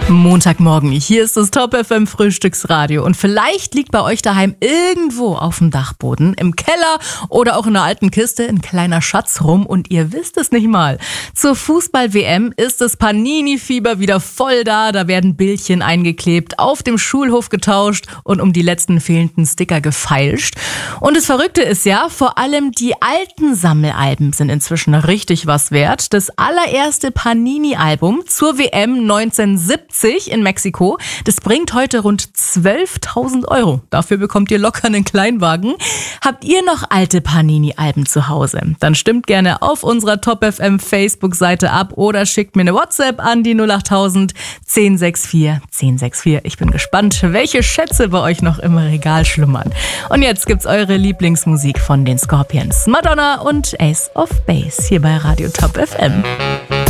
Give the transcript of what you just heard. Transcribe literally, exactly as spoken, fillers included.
Montagmorgen, hier ist das Top F M Frühstücksradio und vielleicht liegt bei euch daheim irgendwo auf dem Dachboden, im Keller oder auch in einer alten Kiste ein kleiner Schatz rum und ihr wisst es nicht mal. Zur Fußball-W M ist das Panini-Fieber wieder voll da, da werden Bildchen eingeklebt, auf dem Schulhof getauscht und um die letzten fehlenden Sticker gefeilscht. Und das Verrückte ist ja, vor allem die alten Sammelalben sind inzwischen richtig was wert. Das allererste Panini-Album zur W M neunzehnhundertsiebzig in Mexiko. Das bringt heute rund zwölftausend Euro. Dafür bekommt ihr locker einen Kleinwagen. Habt ihr noch alte Panini-Alben zu Hause? Dann stimmt gerne auf unserer Top F M Facebook-Seite ab oder schickt mir eine WhatsApp an die null achttausend zehn sechs vier zehn sechs vier. Ich bin gespannt, welche Schätze bei euch noch im Regal schlummern. Und jetzt gibt's eure Lieblingsmusik von den Scorpions. Madonna und Ace of Base hier bei Radio Top F M.